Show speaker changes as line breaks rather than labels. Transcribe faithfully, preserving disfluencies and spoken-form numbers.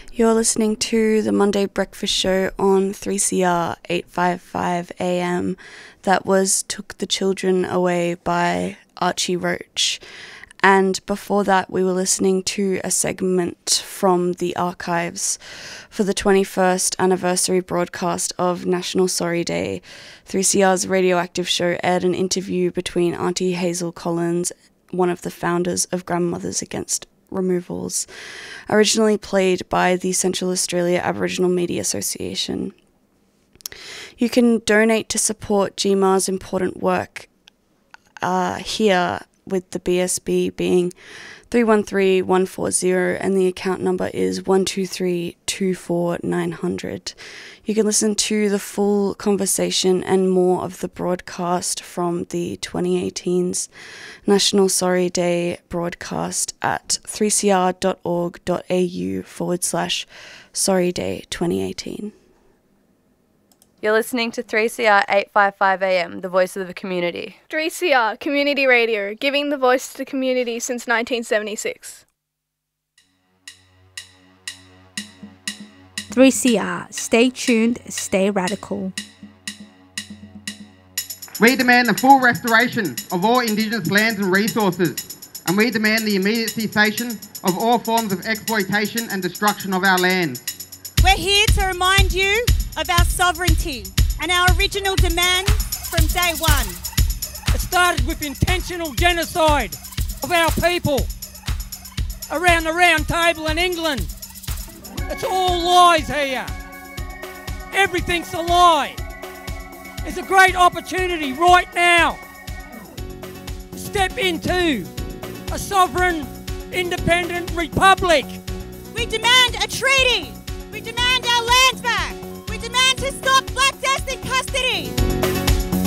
You're listening to the Monday Breakfast Show on three C R eight fifty-five A M. That was Took the Children Away by Archie Roach. And before that, we were listening to a segment from the archives for the twenty-first anniversary broadcast of National Sorry Day. three C R's Radioactive Show aired an interview between Auntie Hazel Collins, one of the founders of Grandmothers Against Removals, originally played by the Central Australia Aboriginal Media Association. You can donate to support G M A's important work uh, here, with the B S B being three one three one four zero and the account number is one two three two four nine zero zero. You can listen to the full conversation and more of the broadcast from the twenty eighteen's National Sorry Day broadcast at three c r dot org dot a u forward slash Sorry Day twenty eighteen.
You're listening to three C R eight fifty-five A M, the voice of the community.
three C R, Community Radio, giving the voice to the community since nineteen seventy-six.
three C R, stay tuned, stay radical.
We demand the full restoration of all Indigenous lands and resources, and we demand the immediate cessation of all forms of exploitation and destruction of our lands.
We're here to remind you of our sovereignty and our original demands from day one.
It started with intentional genocide of our people around the round table in England. It's all lies here. Everything's a lie. There's a great opportunity right now to step into a sovereign, independent republic.
We demand a treaty. We demand our land.